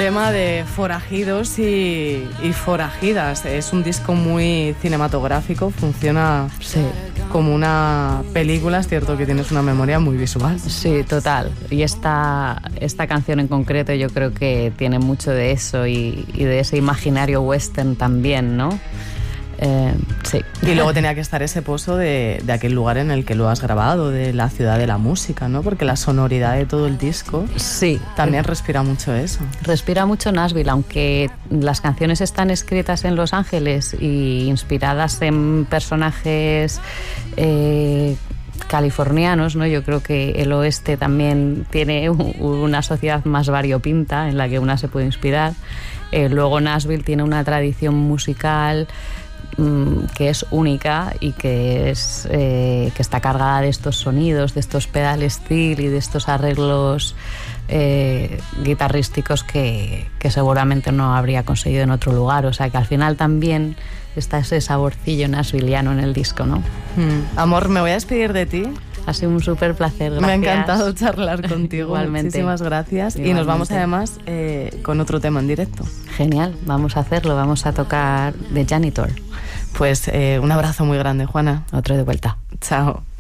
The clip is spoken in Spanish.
tema de forajidos y forajidas. Es un disco muy cinematográfico, funciona como una película. Es cierto que tienes una memoria muy visual. Sí, total. Y esta canción en concreto yo creo que tiene mucho de eso y de ese imaginario western también, ¿no? Sí. Y luego tenía que estar ese pozo de aquel lugar en el que lo has grabado, de la ciudad de la música, ¿no? Porque la sonoridad de todo el disco también respira mucho eso. Respira mucho Nashville, aunque las canciones están escritas en Los Ángeles y inspiradas en personajes californianos, ¿no? Yo creo que el oeste también tiene una sociedad más variopinta en la que una se puede inspirar. Luego Nashville tiene una tradición musical que es única y que está cargada de estos sonidos, de estos pedal steel y de estos arreglos guitarrísticos que seguramente no habría conseguido en otro lugar. O sea que al final también está ese saborcillo nashvilliano en el disco, ¿no? Amor, me voy a despedir de ti. Ha sido un súper placer, gracias. Me ha encantado charlar contigo. Igualmente. Muchísimas gracias. Igualmente. Y nos vamos además con otro tema en directo. Genial, vamos a hacerlo, vamos a tocar The Janitor. Pues un abrazo muy grande, Juana. Otro de vuelta. Chao.